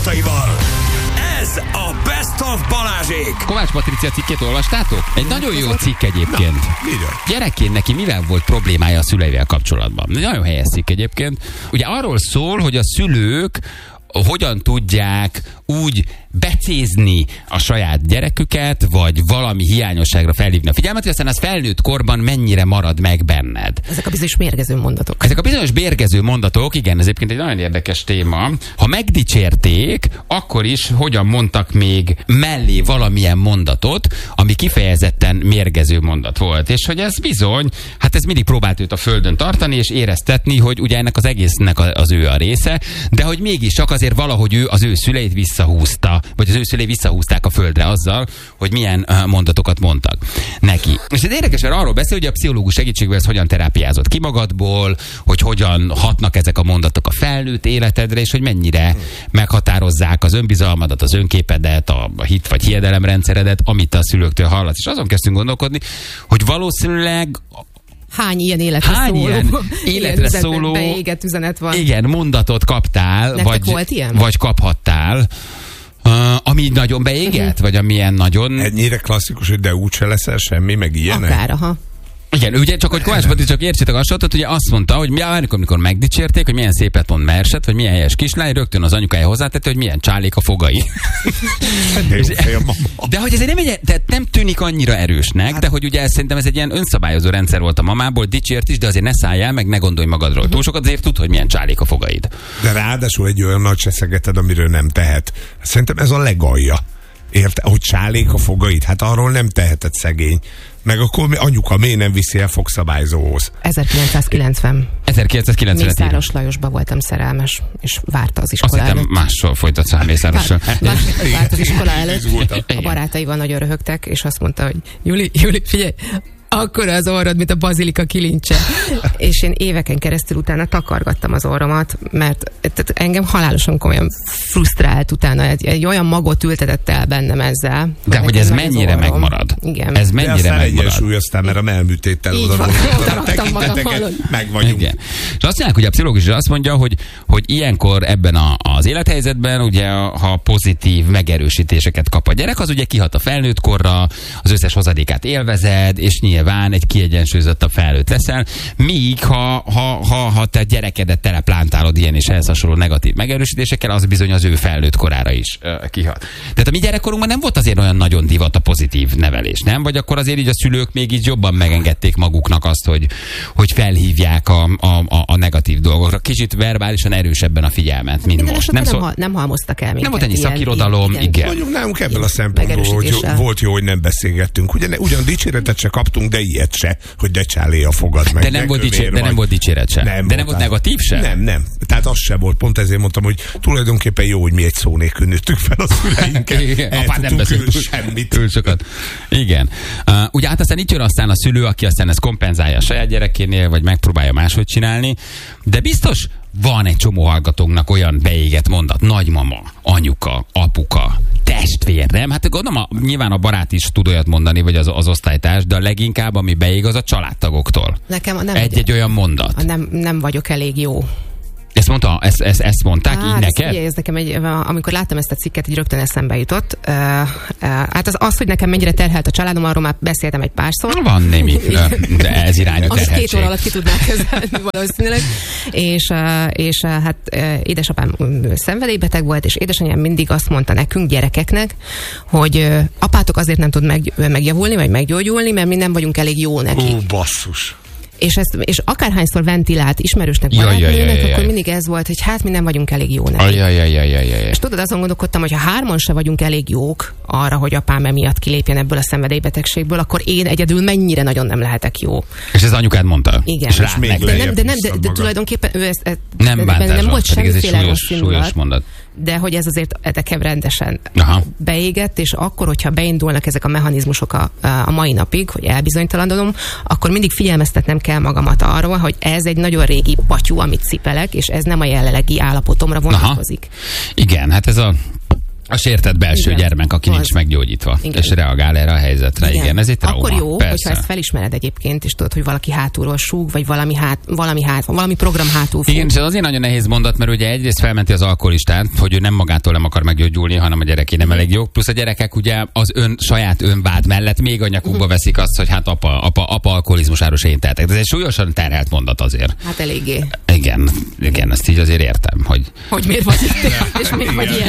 mondataival. Ez a Best of Balázsék. Kovács Patricia cikkét olvastátok? Egy nagyon jó cikk egyébként. Na, gyerekként neki mivel volt problémája a szüleivel kapcsolatban? Nagyon helyes cikk egyébként. Ugye arról szól, hogy a szülők hogyan tudják úgy becézni a saját gyereküket, vagy valami hiányosságra felhívni a figyelmet, hogy aztán az felnőtt korban mennyire marad meg benned. Ezek a bizonyos mérgező mondatok. Ezek a bizonyos mérgező mondatok, igen, ez egyébként egy nagyon érdekes téma. Ha megdicsérték, akkor is hogyan mondtak még mellé valamilyen mondatot, ami kifejezetten mérgező mondat volt. És hogy ez bizony, hát ez mindig próbált őt a földön tartani, és éreztetni, hogy ugye ennek az egésznek az ő a része, de hogy mégis csak azért valahogy ő az ő szüleit visszahúzta, vagy az ő szülei visszahúzták a földre azzal, hogy milyen mondatokat mondtak neki. És ez érdekes, mert arról beszél, hogy a pszichológus segítségével ez hogyan terápiázott ki magadból, hogy hogyan hatnak ezek a mondatok a felnőtt életedre, és hogy mennyire meghatározzák az önbizalmadat, az önképedet, a hit vagy hiedelemrendszeredet, amit a szülőktől hallasz. És azon kezdtünk gondolkodni, hogy valószínűleg hány ilyen életre szóló beégett üzenet van? Igen, mondatot kaptál, vagy kaphattál, ami nagyon beégett, vagy amilyen nagyon... Ennyire klasszikus, hogy de úgyse leszel semmi, meg ilyenek? Akár, aha. Igen, ugye csak hogy Kovács Pati, csak értsétek a sorozatot, ugye azt mondta, hogy amikor megdicsérték, hogy milyen szépet mond Merset, vagy milyen helyes kislány, rögtön az anyukája hozzátette, hogy milyen csálék a fogai. De hogy ez nem tűnik annyira erősnek, de hogy ugye szerintem ez egy ilyen önszabályozó rendszer volt a mamából, dicsért is, de azért ne szálljál meg, ne gondolj magadról túl sokat, azért tud, hogy milyen csálék a fogaid. De ráadásul egy olyan nagy cseszegeted, amiről nem tehet. Szerintem ez a legalja. Érte, hogy csálék a fogait, hát arról nem teheted, szegény. Meg akkor anyuka miért nem viszi el fogszabályzóhoz? 1990. 1990. Mészáros Lajosba voltam szerelmes, és várta az iskola előtt. Azt hittem mással folytatsz a Mészárossal. Várt az iskola előtt. A barátaival nagyon röhögtek, és azt mondta, hogy Juli, figyelj, akkora az orrod, mint a bazilika kilincse. És én éveken keresztül utána takargattam az orromat, mert engem halálosan komolyan frusztrált utána. Egy olyan magot ültetett el bennem ezzel. De hogy ez mennyire megmarad. Igen. Ez mennyire megmarad. Egyensúlyoztál, mert a melműtéttel oda meg vagyunk. Igen. És azt mondják, hogy a pszichológus azt mondja, hogy ilyenkor ebben az élethelyzetben, ugye, ha pozitív megerősítéseket kap a gyerek, az ugye kihat a felnőtt korra, az összes hozadékát élvezed, és nyilván egy kiegyensúlyozottabb felnőtt leszel, míg ha te gyerekedet teleplántálod ilyen és ehhez hasonló negatív megerősítésekkel, az bizony az ő felnőtt korára is kihat. Tehát a mi gyerekkorunkban nem volt azért olyan nagyon divat a pozitív nevelés, nem? Vagy akkor azért így a szülők még így jobban megengedték maguknak azt, hogy felhívják a negatív dolgokra. Kicsit verbálisan erősebben a figyelmet, mint most. Nem halmoztak el minket. Nem volt ennyi szakirodalom, igen. Mondjuk nálunk ebből a szempontból, hogy volt jó, hogy nem beszélgettünk. Ugyan dicséretet se kaptunk, de ilyet se, hogy de csálé a fogad meg. De nem volt dicséret se. De nem volt negatív se? Nem. Tehát az se volt. Pont ezért mondtam, hogy tulajdonképpen jó, hogy mi egy szó nélkül nőttük fel a szüleinket. Apád nem beszélt semmit. Sokat. Igen. Ugye hát aztán itt jön aztán a szülő, aki aztán ezt kompenzálja a saját gyerekénél, vagy megpróbálja máshogy csinálni. De biztos van egy csomó hallgatónknak olyan beégett mondat, nagymama, anyuka, apuka, testvér, nem? Hát gondolom, nyilván a barát is tud olyat mondani, vagy az osztálytárs, de a leginkább, ami beég, az a családtagoktól. Nekem egy olyan mondat. Nem vagyok elég jó. Ezt mondták így neked? Ez nekem amikor láttam ezt a cikket, így rögtön eszembe jutott. Hát az, hogy nekem mennyire terhelt a családom, arról már beszéltem egy párszor. Van némi, de ez irányú terheltség. Azt 2 óra alatt ki tudnák kezelni valószínűleg. És hát édesapám szenvedélybeteg volt, és édesanyám mindig azt mondta nekünk, gyerekeknek, hogy apátok azért nem tud megjavulni, vagy meggyógyulni, mert mi nem vagyunk elég jó neki. Ó, basszus! És akárhányszor ventilált ismerősnek, barátnőnek, akkor mindig ez volt, hogy hát mi nem vagyunk elég jó neki. És tudod, azon gondolkodtam, hogy ha 3-an se vagyunk elég jók arra, hogy apám emiatt kilépjen ebből a szenvedélybetegségből, akkor én egyedül mennyire nagyon nem lehetek jó. És ez anyukád mondta? Igen. És de tulajdonképpen ő nem volt semmiféle rossz súlyos mondat. De hogy ez azért nekem rendesen beégett, és akkor, hogyha beindulnak ezek a mechanizmusok a mai napig, hogy elbizonytalanodom, akkor mindig figyelmeztetnem kell magamat arról, hogy ez egy nagyon régi patyú, amit cipelek, és ez nem a jelenlegi állapotomra vonatkozik. Igen, hát ez a A sértett belső gyermek, aki nincs meggyógyítva, és reagál erre a helyzetre. Igen, ez egy trauma. Akkor jó, hogyha ezt felismered egyébként, és tudod, hogy valaki hátulról súg, vagy valami program hátul fog. Igen, és ez azért nagyon nehéz mondat, mert ugye egyrészt felmenti az alkoholistát, hogy ő nem magától nem akar meggyógyulni, hanem a gyereké nem elég jó. Plusz a gyerekek ugye az saját önvád mellett még a nyakukba veszik azt, hogy hát apa alkoholizmusáról se én tehetek. De ez egy súlyosan terhelt mondat azért. Hát eléggé. Igen, ezt így azért értem, hogy... Hogy miért vagy itt, és miért vagy ilyen?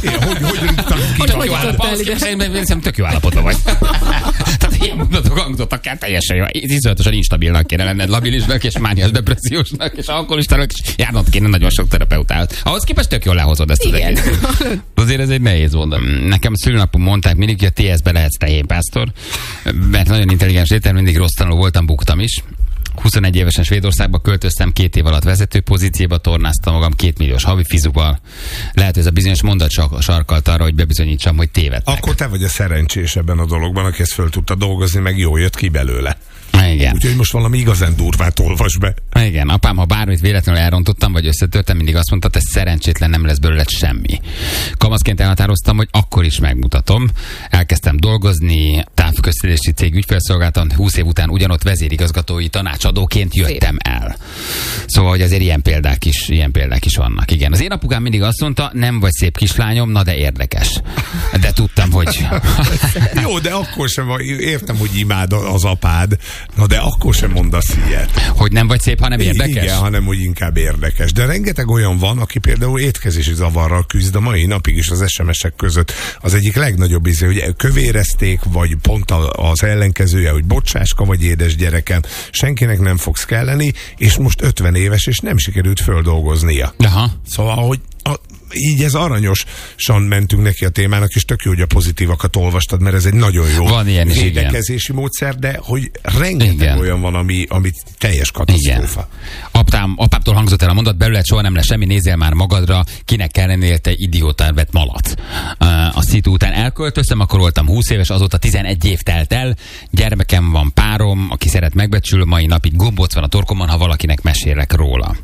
Hogy tök jó állapotban vagy. Tehát ilyen mondatok hangzottak kell teljesen jó. Iszonyatosan instabilnak kéne lenned, labilisnak és mániás depressziósnak és alkoholistának, és járnod kéne nagyon sok terapeutát. Ahhoz képest tök jól lehozod ezt az egészet. Azért ez egy nehéz mondat. Nekem a szülőnapon mondták mindig, hogy a TS-be lehetsz tehénpásztor, mert nagyon intelligens létem, mindig rossz tanuló voltam, buktam is. 21 évesen Svédországba költöztem, 2 év alatt vezető pozícióba tornáztam magam 2 milliós havi fizuval. Lehet, hogy ez a bizonyos mondat sarkalt arra, hogy bebizonyítsam, hogy tévedtek. Akkor te vagy a szerencsés ebben a dologban, aki ezt föl tudta dolgozni, meg jól jött ki belőle. Igen. Úgyhogy most valami igazán durvát olvas be. Igen, apám, ha bármit véletlenül elrontottam, vagy összetörtem, mindig azt mondta, te szerencsétlen, nem lesz belőle semmi. Kamaszként elhatároztam, hogy akkor is megmutatom. Elkezdtem dolgozni, távközlési cég ügyfélszolgáltan, 20 év után ugyanott vezérigazgatói tanácsadóként jöttem el. Szóval, hogy azért ilyen példák is vannak. Igen, az én apukám mindig azt mondta, nem vagy szép kislányom, na de érdekes. De tudtam, hogy... Jó, de akkor sem, értem, hogy imád az apád, na de akkor sem mondasz ilyet. Hogy nem vagy szép, hanem érdekes? Igen, hanem hogy inkább érdekes. De rengeteg olyan van, aki például étkezési zavarral küzd a mai napig is az SMS-ek között. Az egyik legnagyobb izé, hogy kövérezték, vagy pont az ellenkezője, hogy bocsáska vagy édes gyerekem, senkinek nem fogsz kelleni, és most 50 éves, és nem sikerült földolgoznia. Aha. Szóval, hogy így ez aranyosan mentünk neki a témának, és tök jó, hogy a pozitívakat olvastad, mert ez egy nagyon jó védekezési módszer, de hogy rengeteg olyan van, ami teljes katasztrófa. Apámtól hangzott el a mondat, belőled soha nem lesz semmi, nézzél már magadra, kinek kell lennél, te idiótán vett malat. A szitu után elköltöztem, akkor voltam 20 éves, azóta 11 év telt el, gyermekem van, párom, aki szeret megbecsül, mai napig gombóc van a torkomon, ha valakinek mesélek róla.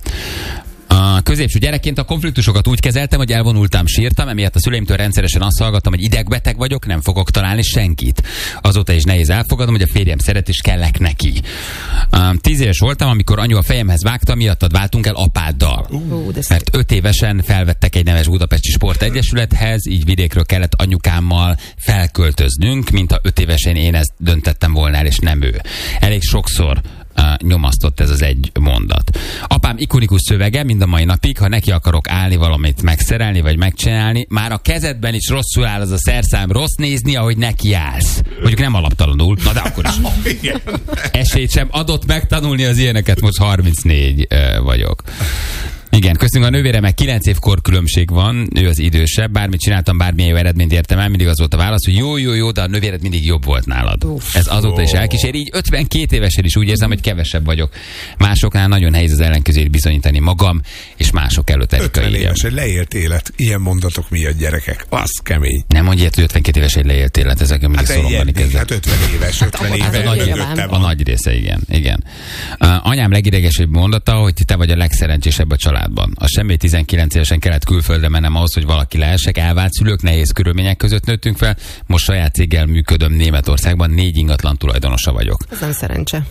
A középső gyerekként a konfliktusokat úgy kezeltem, hogy elvonultam, sírtam, emiatt a szüleimtől rendszeresen azt hallgattam, hogy idegbeteg vagyok, nem fogok találni senkit. Azóta is nehéz elfogadom, hogy a férjem szeret és kellek neki. 10 éves voltam, amikor anyu a fejemhez vágta, miattad váltunk el apáddal. Mert 5 évesen felvettek egy neves budapesti sportegyesülethez, így vidékről kellett anyukámmal felköltöznünk, mint ha 5 évesen én ezt döntettem volna el, és nem ő. Elég sokszor nyomasztott ez az egy mondat. Apám ikonikus szövege mind a mai napig, ha neki akarok állni valamit megszerelni, vagy megcsinálni, már a kezedben is rosszul áll az a szerszám, rossz nézni, ahogy neki állsz. Mondjuk nem alaptalanul, na de akkor is. Esélyt sem adott megtanulni az ilyeneket, most 34 vagyok. Igen, köszönjük, a nővére meg 9 év korkülönbség van, ő az idősebb, bármit csináltam, bármilyen jó eredményt értem el, mindig az volt a válasz, hogy jó, de a nővéred mindig jobb volt nálad. Ez azóta is elkísér, így 52 évesen is úgy érzem, hogy kevesebb vagyok. Másoknál nagyon nehéz az ellenkezőjét bizonyítani magam, és mások előtt Erika 50 éves, egy leélt élet, ilyen mondatok miatt, gyerekek, az kemény. Nem mondj ilyet, hogy 52 éves egy leélt élet, ezek mindig szorongani kezdek. Hát 50 éves, 50 éves. A nagy része, igen. Anyám legidegesebb mondata, hogy te vagy a legszerencsésebb a családban. A semmi 19 évesen kellett külföldre mennem ahhoz, hogy valaki lehessek, elvált szülők, nehéz körülmények között nőttünk fel. Most saját céggel működöm Németországban, 4 ingatlan tulajdonosa vagyok. Ez nem szerencse.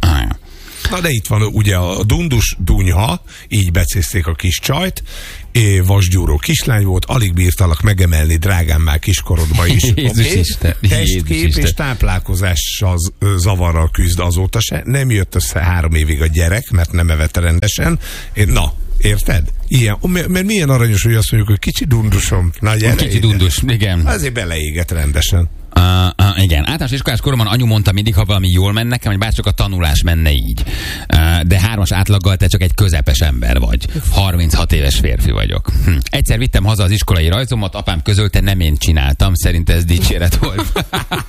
Na de itt van ugye a Dundus Dunyha, így becézték a kis csajt, vasgyúró kislány volt, alig bírtalak megemelni, drágám, már kiskorodban is. Testkép és táplálkozással zavarral küzd azóta se. Nem jött össze 3 évig a gyerek, mert nem evett rendesen. Na, érted? Ilyen, mert milyen aranyos, hogy azt mondjuk, hogy kicsi dundusom. Na, gyere, kicsi dundus, igen. Azért beleégett rendesen. Igen, általános iskolás koromban anyu mondta mindig, ha valami jól menne nekem, hogy bárcsak a tanulás menne így. De 3-as átlaggal te csak egy közepes ember vagy. 36 éves férfi vagyok. Egyszer vittem haza az iskolai rajzomat, apám közölte, nem én csináltam, szerint ez dicséret volt.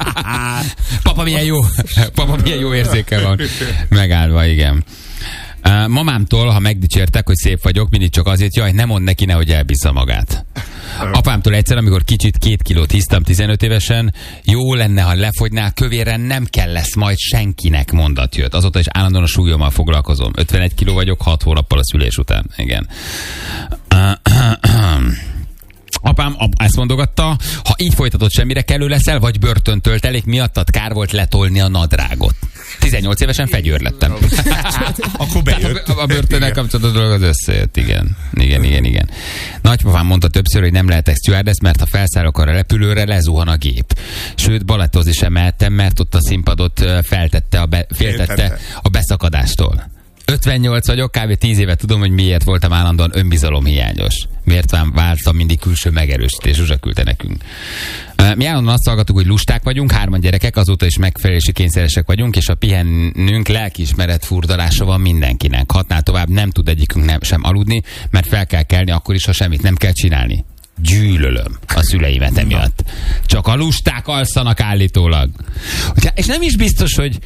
Papa milyen jó érzéke van. Megállva, igen. Mamámtól, ha megdicsértek, hogy szép vagyok, mindig csak azért, jaj, nem mond neki, nehogy elbízza magát. Apámtól egyszer, amikor kicsit 2 kilót hisztam 15 évesen, jó lenne, ha lefogynál, kövérre nem kell lesz majd senkinek, mondat jött. Azóta is állandóan a súlyommal foglalkozom. 51 kiló vagyok 6 hónappal a szülés után. Igen. nagypapám ezt mondogatta, ha így folytatod, semmire kellő leszel, vagy börtöntöltelék miattad kár volt letolni a nadrágot. 18 évesen fegyőr lettem. Akkor bejött. A börtönnel kapcsolatos dolog az összejött, igen. Nagypapám mondta többször, hogy nem lehetek stewardess, mert ha felszállok a repülőre, lezuhan a gép. Sőt, balettozni sem mehettem, mert ott a színpadot féltette a beszakadástól. 58 vagyok, kb. 10 éve tudom, hogy miért voltam állandóan önbizalomhiányos. Miért váltam mindig külső megerősítés, Zsuzsa küldte nekünk. Mi állandóan azt hallgattuk, hogy lusták vagyunk, 3 gyerekek, azóta is megfelelési kényszeresek vagyunk, és a pihennünk lelkiismeret furdalása van mindenkinek. Hatnál tovább nem tud egyikünk sem aludni, mert fel kell kelni akkor is, ha semmit nem kell csinálni. Gyűlölöm a szüleimet emiatt. Csak a lusták alszanak állítólag. És nem is biztos, hogy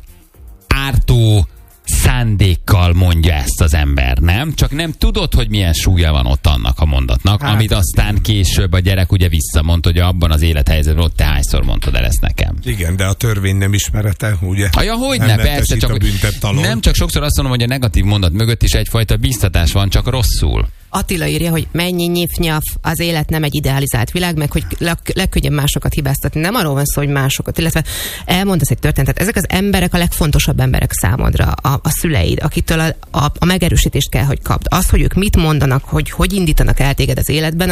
ártó szándékkal mondja ezt az ember, nem? Csak nem tudod, hogy milyen súlya van ott annak a mondatnak, amit aztán később a gyerek ugye visszamondta, hogy abban az élethelyzetben ott te hányszor mondtad el ezt nekem. Igen, de a törvény nem ismerete, ugye? Ja, hogyne, persze, csak nem csak sokszor azt mondom, hogy a negatív mondat mögött is egyfajta biztatás van, csak rosszul. Attila írja, hogy mennyi nyif-nyaf, az élet nem egy idealizált világ, meg hogy legkönnyebb másokat hibáztatni. Nem arról van szó, hogy másokat, illetve elmondasz egy történetet. Ezek az emberek a legfontosabb emberek számodra, a szüleid, akitől a megerősítést kell, hogy kapd. Az, hogy ők mit mondanak, hogy indítanak el téged az életben,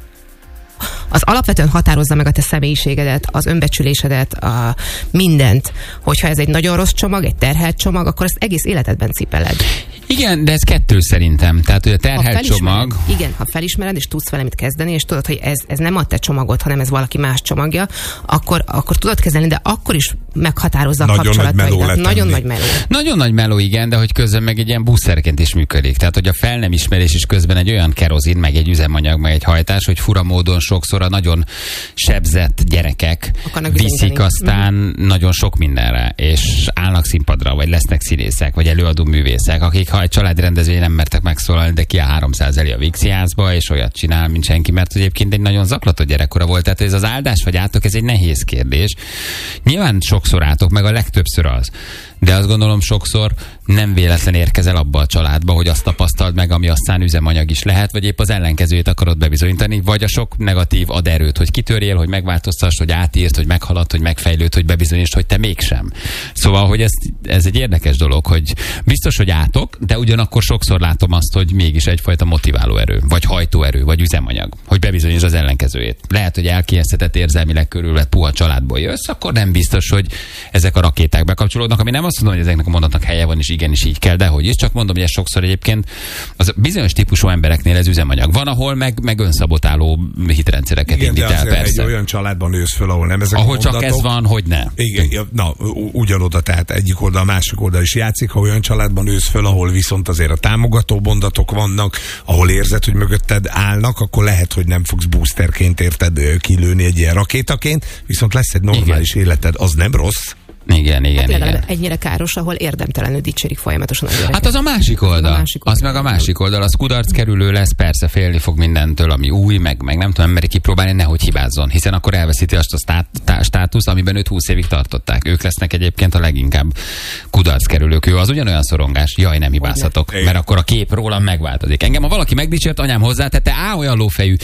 az alapvetően határozza meg a te személyiségedet, az önbecsülésedet, mindent. Hogyha ez egy nagyon rossz csomag, egy terhelt csomag, akkor ezt egész életedben cipeled. Igen, de ez kettő szerintem. Tehát, hogy a terhelt csomag... Igen, ha felismered, és tudsz vele mit kezdeni, és tudod, hogy ez nem a te csomagod, hanem ez valaki más csomagja, akkor tudod kezelni, de akkor is meghatározza a kapcsolataidat. Nagyon nagy meló. Nagyon nagy meló, igen, de hogy közben meg egy ilyen buszerként is működik. Tehát, hogy a fel nem ismerés is közben egy olyan kerozin, meg egy üzemanyag, meg egy hajtás, hogy fura módon sokszor a nagyon sebzett gyerekek viszik aztán nagyon sok mindenre, és állnak színpadra, vagy lesznek színészek, vagy előadó művészek, akik ha egy családi rendezvény nem mertek megszólalni, de ki a 300 elé a Vígszínházba, és olyat csinál, mint senki, mert egyébként egy nagyon zaklatott gyerekkora volt. Tehát ez az áldás vagy átok, ez egy nehéz kérdés. Nyilván sokszor átok, meg a legtöbbször az. De azt gondolom sokszor nem véletlen érkezel abba a családba, hogy azt tapasztald meg, ami aztán üzemanyag is lehet, vagy épp az ellenkezőjét akarod bebizonyítani, vagy a sok negatív ad erőt, hogy kitörjél, hogy megváltoztass, hogy átírt, hogy meghalad, hogy megfejlőd, hogy bebizonyítsd, hogy te mégsem. Szóval, hogy ez egy érdekes dolog, hogy biztos, hogy átok, de ugyanakkor sokszor látom azt, hogy mégis egyfajta motiváló erő, vagy hajtóerő, vagy üzemanyag, hogy bebizonyítsd az ellenkezőjét. Lehet, hogy elkényeztetett érzelmileg körülvett puha családból jössz, akkor nem biztos, hogy ezek a rakéták bekapcsolódnak, ami nem azt mondom, hogy ezeknek a mondatnak helye van, és igenis így kell, de hogy is, csak mondom, hogy ez sokszor egyébként az bizonyos típusú embereknél ez üzemanyag. Van, ahol meg önszabotáló hitrendszereket indít el, persze. Egy olyan családban nősz föl, ahol nem ezek ahol a mondatok. Csak ez van, hogy ne. Igen, ugyanoda, tehát egyik oldal, a másik oldal is játszik, ha olyan családban nősz föl, ahol viszont azért a támogató mondatok vannak, ahol érzed, hogy mögötted állnak, akkor lehet, hogy nem fogsz boosterként érted kilőni egy ilyen rakétaként, viszont lesz egy normális életed, az nem rossz. Igen. Ennyire káros, ahol érdemtelenül dicsérik folyamatosan a gyereket. Hát az a másik oldal. Az meg a másik oldal. Az kudarc kerülő lesz, persze félni fog mindentől, ami új, meg nem tudom, meri kipróbálni, nehogy hibázzon. Hiszen akkor elveszíti azt a státuszt, amiben őt 20 évig tartották. Ők lesznek egyébként a leginkább kudarc kerülők. Ő az ugyanolyan szorongás. Jaj, nem hibázhatok. Mert akkor a kép rólam megváltozik. Engem, ha valaki megdicsért, anyám hozzátette, olyan lófejű.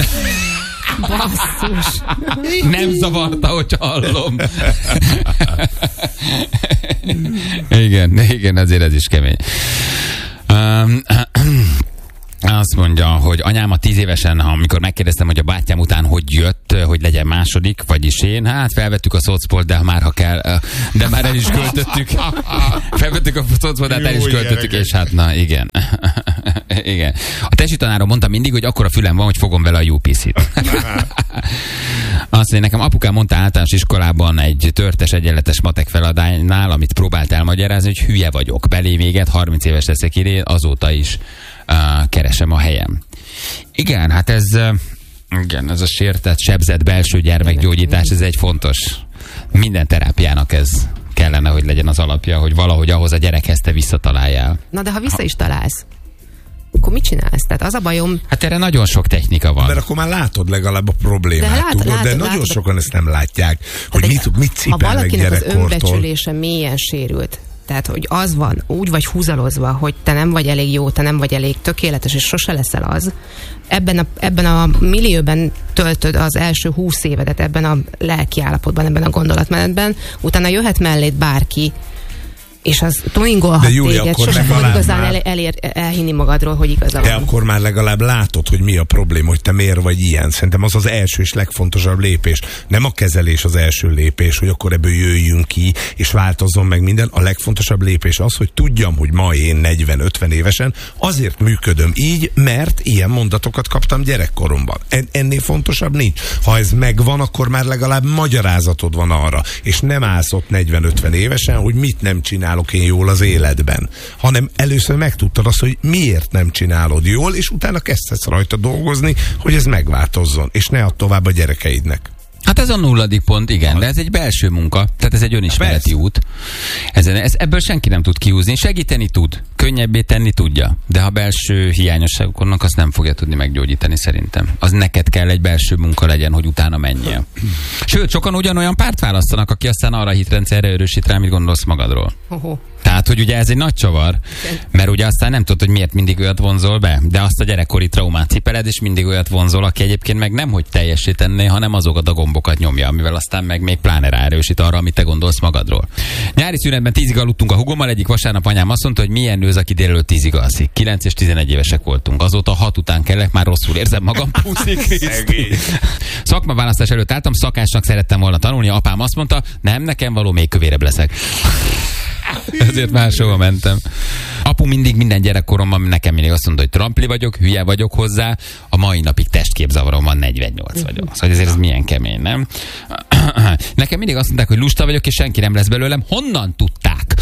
Basszus. Nem zavarta, hogy hallom. Igen, azért ez is kemény. Azt mondja, hogy anyám a 10 évesen, amikor megkérdeztem, hogy a bátyám után hogy jött, hogy legyen második, vagyis én, hát felvettük a szocpolt, de már ha kell, de már el is költöttük. Felvettük a szocpolt, de hát el is költöttük, és hát na, igen. Igen. A tesi tanárom mondta mindig, hogy akkora fülem van, hogy fogom vele a UPC-t. Azt mondja, nekem apukám mondta általános iskolában egy törtes egyenletes matek feladánynál, amit próbált elmagyarázni, hogy hülye vagyok. Belém véget, 30 éves leszek idén, azóta is keresem a helyem. Igen, hát ez a sértett, sebzett belső gyermekgyógyítás, ez egy fontos. Minden terápiának ez kellene, hogy legyen az alapja, hogy valahogy ahhoz a gyerekhez te visszataláljál. Na de ha vissza is találsz, akkor mit csinálsz? Tehát az a bajom... Hát erre nagyon sok technika van. Mert akkor már látod legalább a problémát, de nagyon sokan ezt nem látják, hogy mit cipelnek gyerekkortól. Ha valakinek az önbecsülése mélyen sérült, Tehát, hogy az van, úgy vagy húzalozva, hogy te nem vagy elég jó, te nem vagy elég tökéletes, és sose leszel az. Ebben a millióben töltöd az első 20 évedet, ebben a lelki állapotban, ebben a gondolatmenetben, utána jöhet melléd bárki, és az tuningolhat téged, sose fogod igazán elhinni magadról, hogy igaza van. De akkor már legalább látod, hogy mi a probléma, hogy te miért vagy ilyen. Szerintem az az első és legfontosabb lépés. Nem a kezelés az első lépés, hogy akkor ebből jöjjünk ki, és változzon meg minden. A legfontosabb lépés az, hogy tudjam, hogy ma én 40-50 évesen azért működöm így, mert ilyen mondatokat kaptam gyerekkoromban. Ennél fontosabb nincs. Ha ez megvan, akkor már legalább magyarázatod van arra, és nem állsz ott 40-50 évesen, hogy mit nem csinál én jól az életben, hanem először megtudtad azt, hogy miért nem csinálod jól, és utána kezdhetsz rajta dolgozni, hogy ez megváltozzon, és ne add tovább a gyerekeidnek. Hát ez a 0. pont, igen, de ez egy belső munka, tehát ez egy önismereti út. Ebből senki nem tud kihúzni, segíteni tud, könnyebbé tenni tudja, de ha belső hiányosságok vannak, azt nem fogja tudni meggyógyítani szerintem. Az neked kell egy belső munka legyen, hogy utána menjél. Sőt, sokan ugyanolyan párt választanak, aki aztán arra hitrendszerre erősít rá, amit gondolsz magadról. Tehát, hogy ugye ez egy nagy csavar, mert ugye aztán nem tudod, hogy miért mindig olyat vonzol be, de azt a gyerekkori traumát cipeled, és mindig olyat vonzol, aki egyébként meg nem, hogy teljesítené, hanem azokat a gombokat nyomja, amivel aztán meg még pláne ráerősít arra, amit te gondolsz magadról. Nyári szünetben 10-ig aludtunk a hugommal, egyik vasárnap anyám azt mondta, hogy milyen nő az, aki délelőtt 10-ig alszik. 9 és 11 évesek voltunk. Azóta 6 után kellek, már rosszul érzem magam. Szakmaválasztás előtt álltam, szakásnak szerettem volna tanulni, apám azt mondta, nem, nekem való, még kövérebb leszek. Ezért máshova mentem. Apu mindig minden gyerekkoromban nekem mindig azt mondta, hogy trampli vagyok, hülye vagyok hozzá, a mai napig testképzavarom van, 48 vagyok. Szóval ezért ez milyen kemény, nem? Nekem mindig azt mondták, hogy lusta vagyok, és senki nem lesz belőlem. Honnan tudták?